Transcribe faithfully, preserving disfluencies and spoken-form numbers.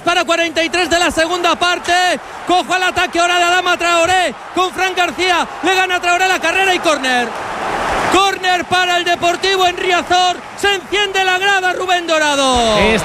dispara, cuarenta y tres de la segunda parte. Cojo al ataque ahora de Adama Traoré con Fran García. Le gana a Traoré la carrera y córner. Córner para el Deportivo en Riazor. Se enciende la grada, Rubén Dorado. Es